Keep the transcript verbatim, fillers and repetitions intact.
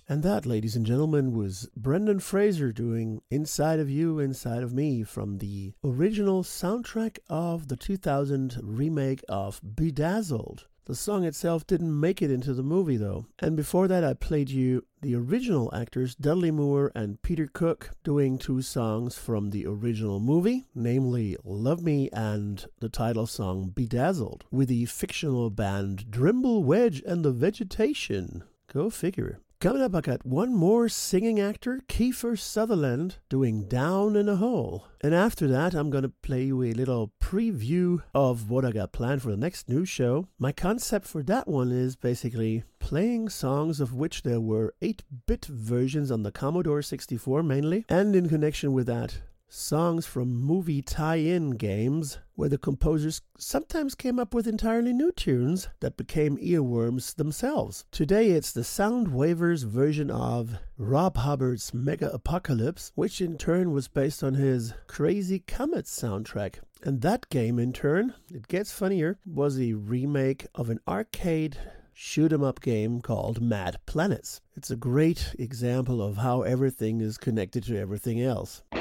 And that, ladies and gentlemen, was Brendan Fraser doing Inside of You, Inside of Me from the original soundtrack of the two thousand remake of Bedazzled. The song itself didn't make it into the movie though. And before that I played you the original actors Dudley Moore and Peter Cook doing two songs from the original movie, namely Love Me and the title song Bedazzled, with the fictional band Drimble Wedge and the Vegetation. Go figure. Coming up, I got one more singing actor, Kiefer Sutherland, doing Down in a Hole. And after that, I'm going to play you a little preview of what I got planned for the next new show. My concept for that one is basically playing songs of which there were eight-bit versions on the Commodore sixty-four mainly, and in connection with that, songs from movie tie-in games where the composers sometimes came up with entirely new tunes that became earworms themselves. Today it's the Soundwavers version of Rob Hubbard's Mega Apocalypse, which in turn was based on his Crazy Comet soundtrack. And that game in turn, it gets funnier, was a remake of an arcade shoot-'em-up game called Mad Planets. It's a great example of how everything is connected to everything else.